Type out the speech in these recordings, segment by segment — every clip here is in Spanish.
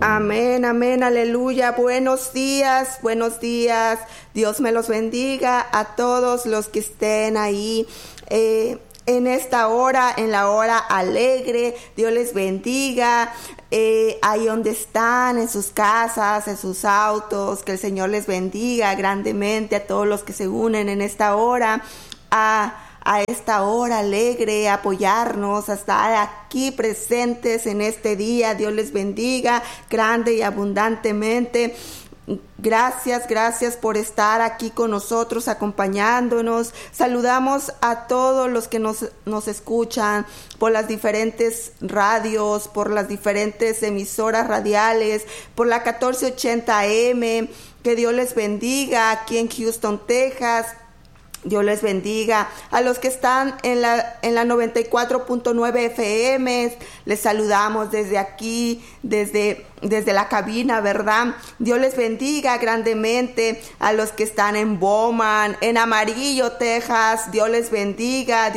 Amén, amén, aleluya. Buenos días, buenos días. Dios me los bendiga a todos los que estén ahí en esta hora, en la hora alegre. Dios les bendiga. Ahí donde están, en sus casas, en sus autos, que el Señor les bendiga grandemente a todos los que se unen en esta hora, a esta hora alegre, apoyarnos, a estar aquí presentes en este día. Dios les bendiga grande y abundantemente. Gracias por estar aquí con nosotros, acompañándonos. Saludamos a todos los que nos escuchan por las diferentes radios, por las diferentes emisoras radiales, por la 1480 AM. Que Dios les bendiga aquí en Houston, Texas. Dios les bendiga a los que están en la 94.9 FM. Les saludamos desde aquí, desde la cabina, ¿verdad? Dios les bendiga grandemente a los que están en Bowman, en Amarillo, Texas. Dios les bendiga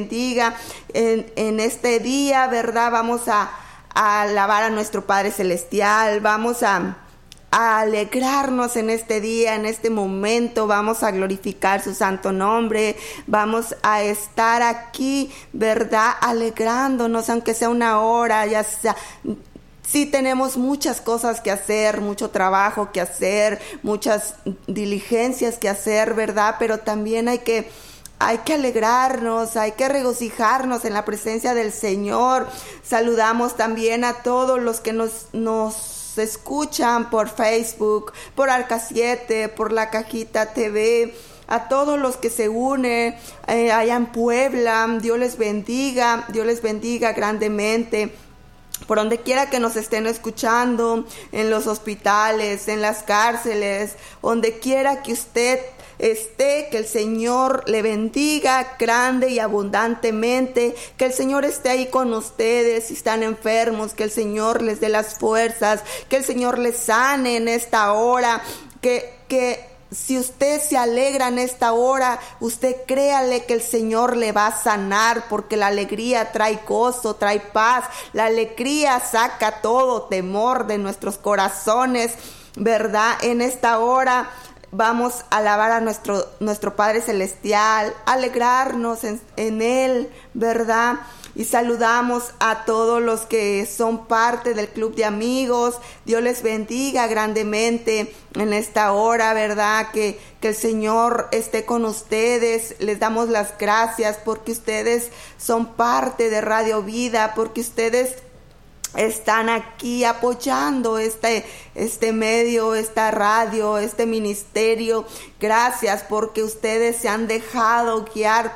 en este día, ¿verdad? Vamos a alabar a nuestro Padre Celestial. Vamos a alegrarnos en este día, en este momento. Vamos a glorificar su santo nombre. Vamos a estar aquí, ¿verdad? Alegrándonos, aunque sea una hora, ya sea. Sí, tenemos muchas cosas que hacer, mucho trabajo que hacer, muchas diligencias que hacer, ¿verdad? Pero también hay que alegrarnos, hay que regocijarnos en la presencia del Señor. Saludamos también a todos los que nos escuchan por Facebook, por Arca 7, por La Cajita TV, a todos los que se unen allá en Puebla. Dios les bendiga grandemente. Por donde quiera que nos estén escuchando, en los hospitales, en las cárceles, donde quiera que usted esté, que el Señor le bendiga grande y abundantemente, que el Señor esté ahí con ustedes si están enfermos, que el Señor les dé las fuerzas, que el Señor les sane en esta hora, que si usted se alegra en esta hora, usted créale que el Señor le va a sanar, porque la alegría trae gozo, trae paz. La alegría saca todo temor de nuestros corazones, ¿verdad? En esta hora vamos a alabar a nuestro Padre Celestial, alegrarnos en Él, ¿verdad? Y saludamos a todos los que son parte del club de amigos. Dios les bendiga grandemente en esta hora, ¿verdad? Que el Señor esté con ustedes. Les damos las gracias porque ustedes son parte de Radio Vida, porque ustedes están aquí apoyando este medio, esta radio, este ministerio. Gracias porque ustedes se han dejado guiar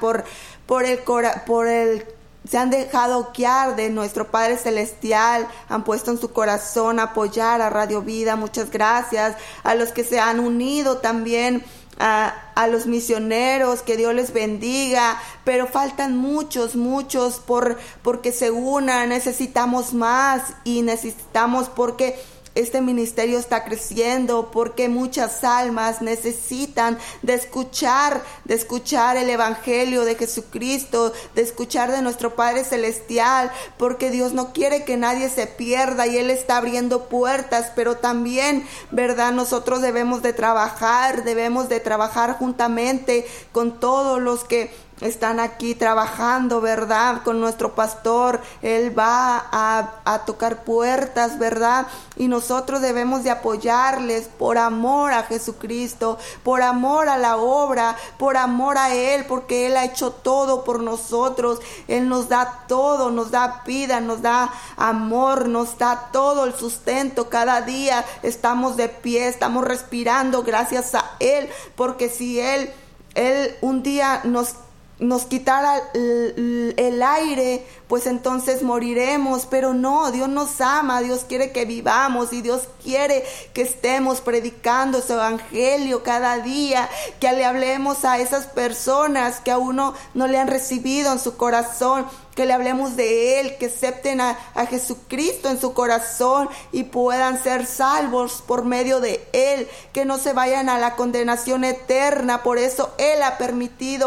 se han dejado guiar de nuestro Padre Celestial, han puesto en su corazón apoyar a Radio Vida. Muchas gracias a los que se han unido también, a los misioneros, que Dios les bendiga, pero faltan muchos porque se unan. Necesitamos más y necesitamos, porque este ministerio está creciendo, porque muchas almas necesitan de escuchar el evangelio de Jesucristo, de escuchar de nuestro Padre Celestial, porque Dios no quiere que nadie se pierda y Él está abriendo puertas. Pero también, ¿verdad? Nosotros debemos de trabajar juntamente con todos los que están aquí trabajando, ¿verdad? Con nuestro pastor. Él va a tocar puertas, ¿verdad? Y nosotros debemos de apoyarles por amor a Jesucristo, por amor a la obra, por amor a Él, porque Él ha hecho todo por nosotros. Él nos da todo, nos da vida, nos da amor, nos da todo el sustento. Cada día estamos de pie, estamos respirando gracias a Él, porque si Él un día nos quitara el aire, pues entonces moriremos. Pero no, Dios nos ama, Dios quiere que vivamos y Dios quiere que estemos predicando su evangelio cada día, que le hablemos a esas personas que aún no le han recibido en su corazón, que le hablemos de Él, que acepten a Jesucristo en su corazón y puedan ser salvos por medio de Él, que no se vayan a la condenación eterna. Por eso Él ha permitido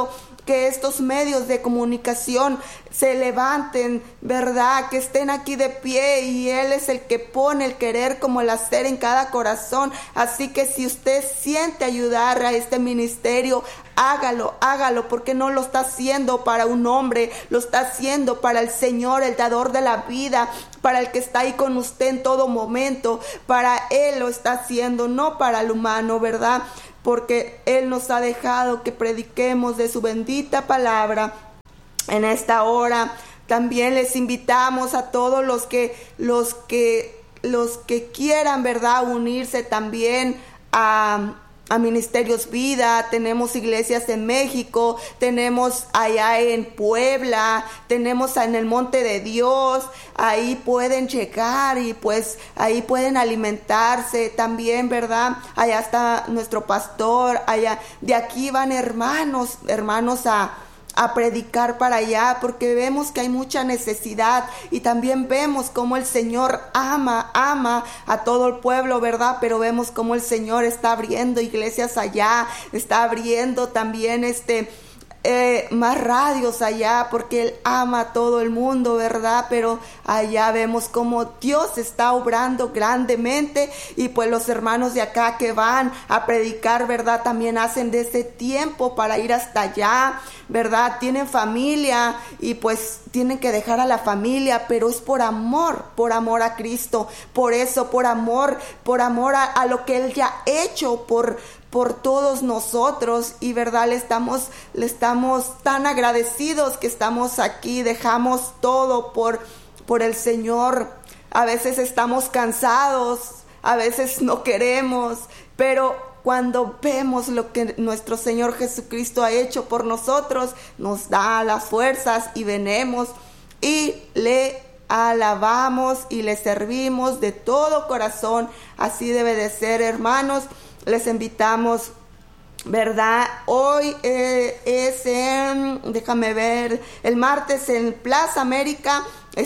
que estos medios de comunicación se levanten, ¿verdad? Que estén aquí de pie, y Él es el que pone el querer como el hacer en cada corazón. Así que si usted siente ayudar a este ministerio, hágalo, porque no lo está haciendo para un hombre, lo está haciendo para el Señor, el dador de la vida, para el que está ahí con usted en todo momento. Para Él lo está haciendo, no para el humano, ¿verdad? Porque Él nos ha dejado que prediquemos de su bendita palabra. En esta hora también les invitamos a todos los que quieran, ¿verdad?, unirse también a Ministerios Vida. Tenemos iglesias en México, tenemos allá en Puebla, tenemos en el Monte de Dios. Ahí pueden llegar y pues ahí pueden alimentarse también, ¿verdad? Allá está nuestro pastor, allá de aquí van hermanos a predicar para allá, porque vemos que hay mucha necesidad, y también vemos cómo el Señor ama a todo el pueblo, ¿verdad? Pero vemos cómo el Señor está abriendo iglesias allá, está abriendo también más radios allá, porque Él ama a todo el mundo, ¿verdad? Pero allá vemos cómo Dios está obrando grandemente, y pues los hermanos de acá que van a predicar, ¿verdad?, también hacen de ese tiempo para ir hasta allá, ¿verdad? Tienen familia y pues tienen que dejar a la familia, pero es por amor a Cristo, por eso, por amor a lo que Él ya ha hecho por todos nosotros. Y verdad, le estamos tan agradecidos que estamos aquí, dejamos todo por el Señor. A veces estamos cansados, a veces no queremos, pero cuando vemos lo que nuestro Señor Jesucristo ha hecho por nosotros, nos da las fuerzas y venimos y le alabamos y le servimos de todo corazón. Así debe de ser, hermanos. Les invitamos, ¿verdad? Hoy déjame ver, el martes en Plaza América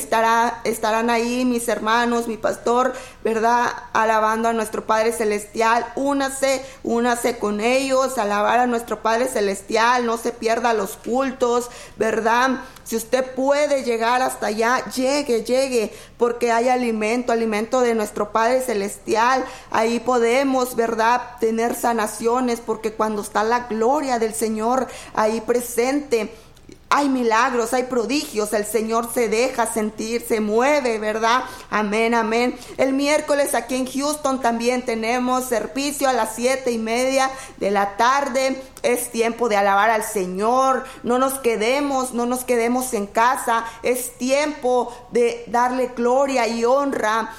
estarán ahí mis hermanos, mi pastor, ¿verdad?, alabando a nuestro Padre Celestial. Únase con ellos, alabar a nuestro Padre Celestial. No se pierda los cultos, ¿verdad? Si usted puede llegar hasta allá, llegue, porque hay alimento de nuestro Padre Celestial. Ahí podemos, ¿verdad?, tener sanaciones, porque cuando está la gloria del Señor ahí presente, hay milagros, hay prodigios, el Señor se deja sentir, se mueve, ¿verdad? Amén. El miércoles aquí en Houston también tenemos servicio a las 7:30 de la tarde. Es tiempo de alabar al Señor. No nos quedemos en casa. Es tiempo de darle gloria y honra.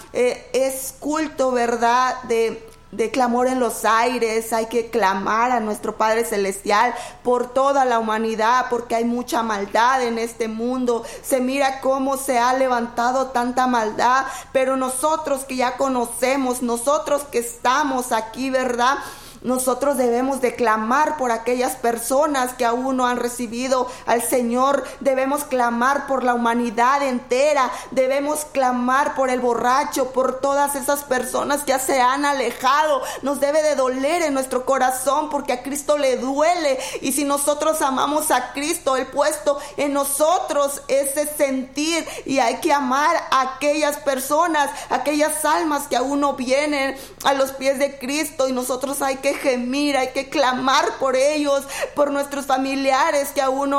Es culto, ¿verdad?, de clamor en los aires. Hay que clamar a nuestro Padre Celestial por toda la humanidad, porque hay mucha maldad en este mundo. Se mira cómo se ha levantado tanta maldad, pero nosotros que ya conocemos, nosotros que estamos aquí, ¿verdad?, nosotros debemos de clamar por aquellas personas que aún no han recibido al Señor. Debemos clamar por la humanidad entera. Debemos clamar por el borracho, por todas esas personas que ya se han alejado. Nos debe de doler en nuestro corazón, porque a Cristo le duele. Y si nosotros amamos a Cristo, Él puesto en nosotros ese sentir, y hay que amar a aquellas personas, aquellas almas que aún no vienen a los pies de Cristo, y nosotros hay que gemir, hay que clamar por ellos, por nuestros familiares que aún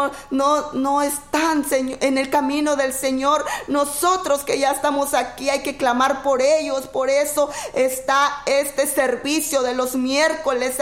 no están en el camino del Señor. Nosotros que ya estamos aquí, hay que clamar por ellos. Por eso está este servicio de los miércoles.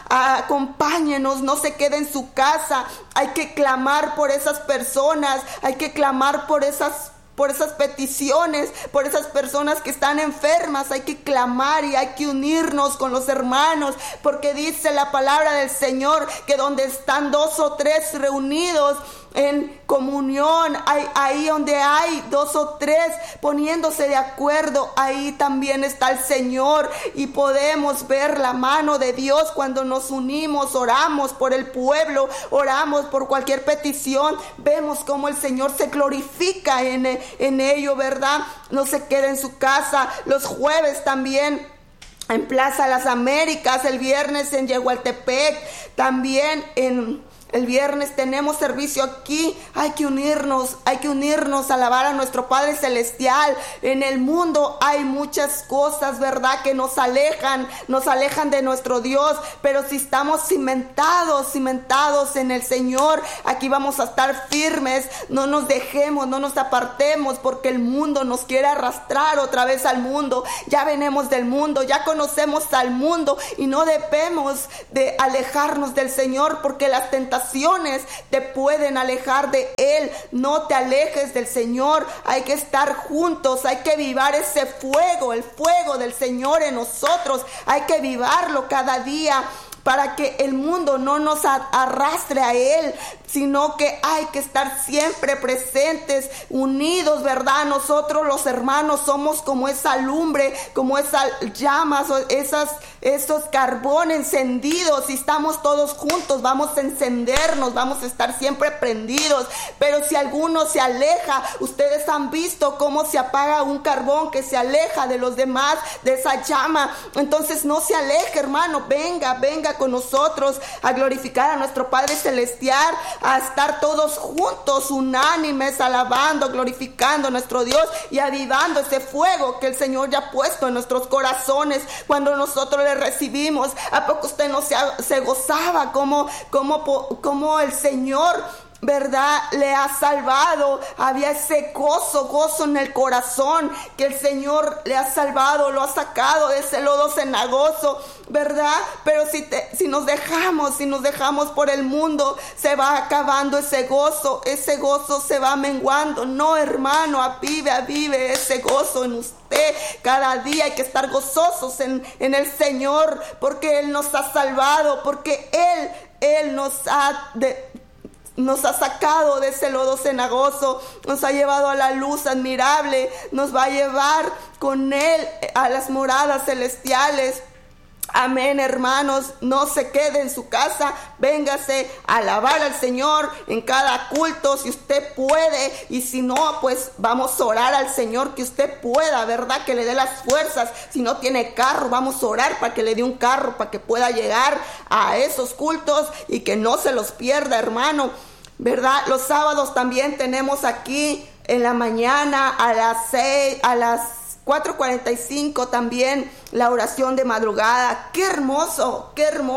Acompáñenos, no se quede en su casa. Hay que clamar por esas personas, hay que clamar por esas peticiones, por esas personas que están enfermas. Hay que clamar y hay que unirnos con los hermanos, porque dice la palabra del Señor que donde están 2 o 3 reunidos en comunión, ahí donde hay 2 o 3 poniéndose de acuerdo, ahí también está el Señor, y podemos ver la mano de Dios cuando nos unimos, oramos por el pueblo, oramos por cualquier petición. Vemos cómo el Señor se glorifica en ello, ¿verdad? No se queda en su casa. Los jueves también en Plaza Las Américas, el viernes en Yehualtepec, también en El viernes tenemos servicio aquí. Hay que unirnos a alabar a nuestro Padre Celestial. En el mundo hay muchas cosas, ¿verdad?, que nos alejan de nuestro Dios. Pero si estamos cimentados en el Señor, aquí vamos a estar firmes. No nos dejemos, no nos apartemos, porque el mundo nos quiere arrastrar otra vez al mundo. Ya venimos del mundo, ya conocemos al mundo, y no debemos de alejarnos del Señor, porque las tentaciones te pueden alejar de Él. No te alejes del Señor. Hay que estar juntos, hay que avivar ese fuego, el fuego del Señor en nosotros. Hay que avivarlo cada día, para que el mundo no nos arrastre a Él, sino que hay que estar siempre presentes, unidos, ¿verdad? Nosotros los hermanos somos como esa lumbre, como esas llamas, esos carbón encendidos. Si estamos todos juntos, vamos a encendernos, vamos a estar siempre prendidos. Pero si alguno se aleja, ustedes han visto cómo se apaga un carbón que se aleja de los demás, de esa llama. Entonces no se aleje, hermano, venga con nosotros a glorificar a nuestro Padre Celestial, a estar todos juntos, unánimes, alabando, glorificando a nuestro Dios y avivando ese fuego que el Señor ya ha puesto en nuestros corazones cuando nosotros le recibimos. ¿A poco usted no se gozaba como el Señor, verdad, le ha salvado? Había ese gozo en el corazón, que el Señor le ha salvado, lo ha sacado de ese lodo cenagoso, verdad. Pero si nos dejamos por el mundo, se va acabando ese gozo se va menguando. No, hermano, avive ese gozo en usted. Cada día hay que estar gozosos en el Señor, porque Él nos ha salvado, porque Él nos ha sacado de ese lodo cenagoso, nos ha llevado a la luz admirable, nos va a llevar con Él a las moradas celestiales. Amén, hermanos. No se quede en su casa, véngase a alabar al Señor en cada culto si usted puede, y si no, pues vamos a orar al Señor que usted pueda, ¿verdad?, que le dé las fuerzas. Si no tiene carro, vamos a orar para que le dé un carro, para que pueda llegar a esos cultos y que no se los pierda, hermano, ¿verdad? Los sábados también tenemos aquí en la mañana a las 4:45 también la oración de madrugada. Qué hermoso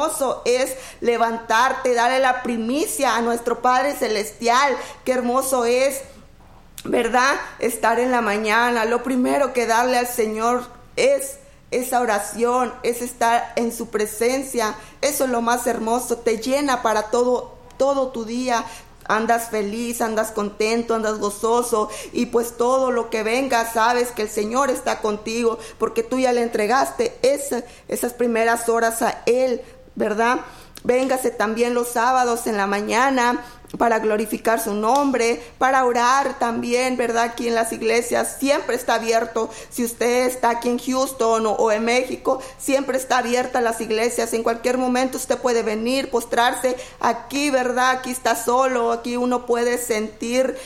es levantarte, darle la primicia a nuestro Padre Celestial. Qué hermoso es, ¿verdad?, estar en la mañana. Lo primero que darle al Señor es esa oración, es estar en su presencia. Eso es lo más hermoso, te llena para todo tu día. Andas feliz, andas contento, andas gozoso, y pues todo lo que venga, sabes que el Señor está contigo, porque tú ya le entregaste esas primeras horas a Él, ¿verdad? Véngase también los sábados en la mañana para glorificar su nombre, para orar también, ¿verdad? Aquí en las iglesias siempre está abierto. Si usted está aquí en Houston o en México, siempre está abierta las iglesias. En cualquier momento usted puede venir, postrarse aquí, ¿verdad? Aquí está solo, aquí uno puede sentir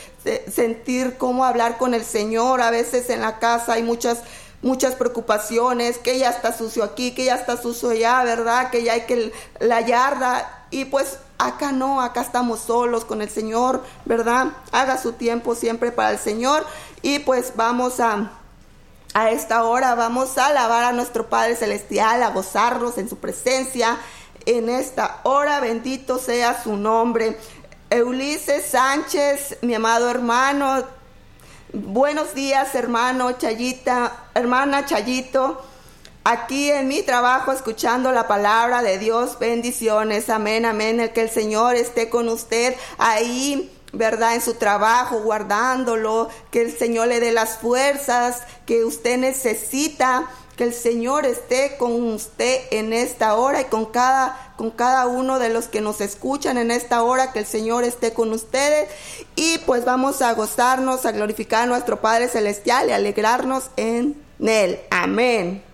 cómo hablar con el Señor. A veces en la casa hay muchas preocupaciones, que ya está sucio aquí, que ya está sucio allá, ¿verdad? Que ya hay que la yarda. Y pues acá no, acá estamos solos con el Señor, ¿verdad? Haga su tiempo siempre para el Señor. Y pues vamos a esta hora, vamos a alabar a nuestro Padre Celestial, a gozarnos en su presencia en esta hora. Bendito sea su nombre. Ulises Sánchez, mi amado hermano, buenos días, hermana Chayito. Aquí en mi trabajo escuchando la palabra de Dios, bendiciones, amén, el que el Señor esté con usted ahí, ¿verdad?, en su trabajo, guardándolo, que el Señor le dé las fuerzas que usted necesita, que el Señor esté con usted en esta hora y con cada uno de los que nos escuchan en esta hora, que el Señor esté con ustedes. Y pues vamos a gozarnos, a glorificar a nuestro Padre Celestial y alegrarnos en Él, amén.